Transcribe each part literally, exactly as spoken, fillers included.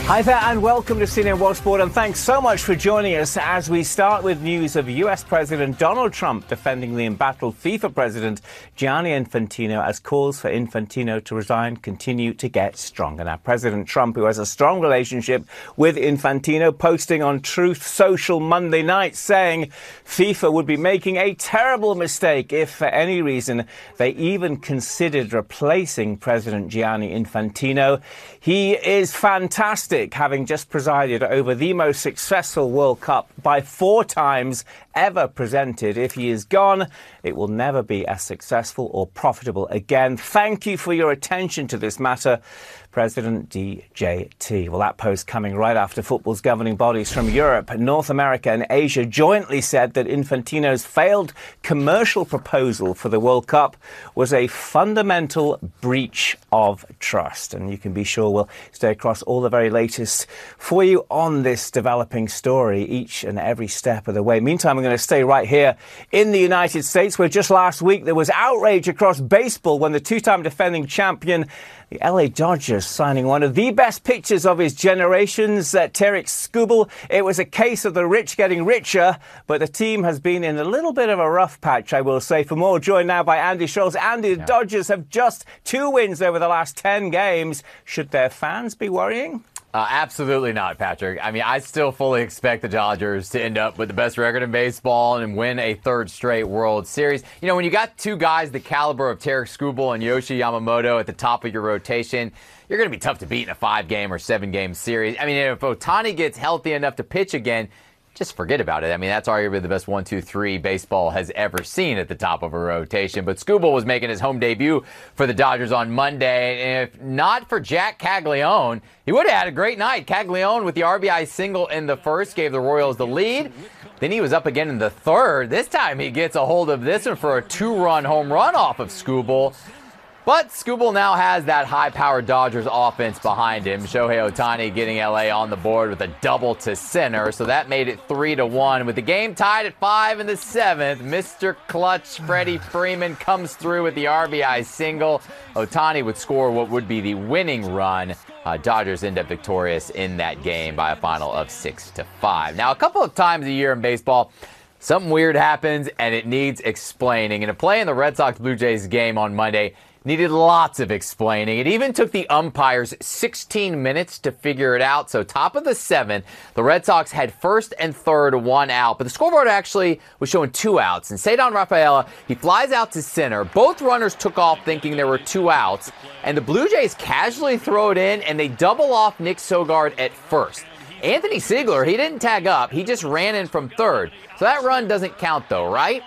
Hi there and welcome to C N N World Sport, and thanks so much for joining us as we start with news of U S President Donald Trump defending the embattled FIFA President Gianni Infantino as calls for Infantino to resign continue to get stronger. Now, President Trump, who has a strong relationship with Infantino, posting on Truth Social Monday night saying FIFA would be making a terrible mistake if for any reason they even considered replacing President Gianni Infantino. He is fantastic, having just presided over the most successful World Cup by four times ever presented. If he is gone, it will never be as successful or profitable again. Thank you for your attention to this matter, President D J T. Well, that post coming right after football's governing bodies from Europe, North America and Asia jointly said that Infantino's failed commercial proposal for the World Cup was a fundamental breach of trust. And you can be sure we'll stay across all the very latest for you on this developing story each and every step of the way. Meantime, I'm going to stay right here in the United States, where just last week there was outrage across baseball when the two-time defending champion, the L A Dodgers, signing one of the best pitchers of his generations, uh, Tarik Skubal. It was a case of the rich getting richer, but the team has been in a little bit of a rough patch, I will say. For more, joined now by Andy Schultz. Andy, the yeah. Dodgers have just two wins over the last ten games. Should their fans be worrying? Uh, absolutely not, Patrick. I mean, I still fully expect the Dodgers to end up with the best record in baseball and win a third straight World Series. You know, when you got two guys the caliber of Tarik Skubal and Yoshi Yamamoto at the top of your rotation, you're going to be tough to beat in a five-game or seven-game series. I mean, if Ohtani gets healthy enough to pitch again, just forget about it. I mean, that's arguably the best one two three baseball has ever seen at the top of a rotation. But Skubal was making his home debut for the Dodgers on Monday. And if not for Jack Caglione, he would have had a great night. Caglione with the R B I single in the first gave the Royals the lead. Then he was up again in the third. This time he gets a hold of this one for a two-run home run off of Skubal. But Skubal now has that high-powered Dodgers offense behind him. Shohei Ohtani getting L A on the board with a double to center, so that made it three to one. With the game tied at five in the seventh, Mister Clutch Freddie Freeman comes through with the R B I single. Ohtani would score what would be the winning run. Uh, Dodgers end up victorious in that game by a final of six to five. Now, a couple of times a year in baseball, something weird happens and it needs explaining. And a play in the Red Sox-Blue Jays game on Monday needed lots of explaining. It even took the umpires sixteen minutes to figure it out. So top of the seventh, the Red Sox had first and third, one out. But the scoreboard actually was showing two outs. And Ceddanne Rafaela, he flies out to center. Both runners took off thinking there were two outs. And the Blue Jays casually throw it in, and they double off Nick Sogard at first. Anthony Siegler, he didn't tag up. He just ran in from third. So that run doesn't count, though, right?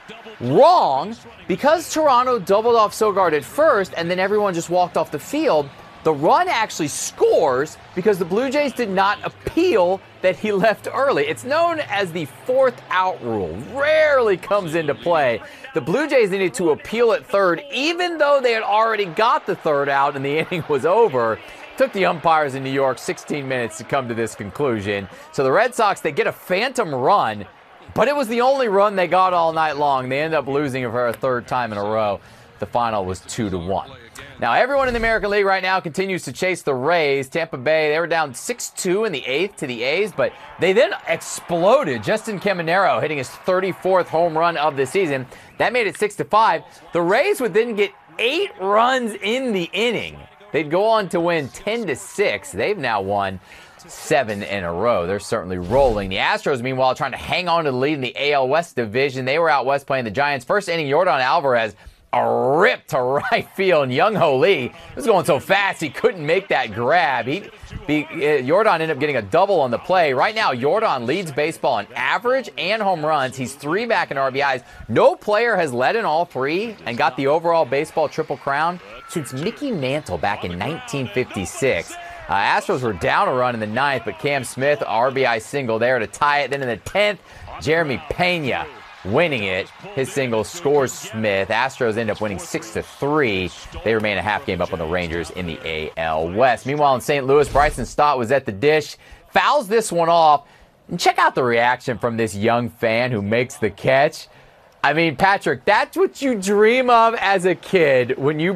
Wrong. Because Toronto doubled off Sogard at first and then everyone just walked off the field, the run actually scores because the Blue Jays did not appeal that he left early. It's known as the fourth out rule. Rarely comes into play. The Blue Jays needed to appeal at third even though they had already got the third out and the inning was over. Took the umpires in New York sixteen minutes to come to this conclusion. So the Red Sox, they get a phantom run, but it was the only run they got all night long. They end up losing it for a third time in a row. The final was two to one. Now, everyone in the American League right now continues to chase the Rays. Tampa Bay, they were down six two in the eighth to the A's, but they then exploded. Justin Caminero hitting his thirty-fourth home run of the season. That made it six to five. The Rays would then get eight runs in the inning. They'd go on to win ten to six. They've now won seven in a row. They're certainly rolling. The Astros, meanwhile, trying to hang on to the lead in the A L West division. They were out west playing the Giants. First inning, Yordan Alvarez, a rip to right field. And Young-Ho Lee was going so fast he couldn't make that grab. He, he, uh, Yordan ended up getting a double on the play. Right now, Yordan leads baseball in average and home runs. He's three back in R B Is. No player has led in all three and got the overall baseball triple crown since Mickey Mantle back in nineteen fifty-six. Uh, Astros were down a run in the ninth, but Cam Smith, R B I single there to tie it. Then in the tenth, Jeremy Pena winning it. His single scores Smith. Astros end up winning six to three. They remain a half game up on the Rangers in the A L West. Meanwhile, in Saint Louis, Bryson Stott was at the dish, fouls this one off. And check out the reaction from this young fan who makes the catch. I mean, Patrick, that's what you dream of as a kid when you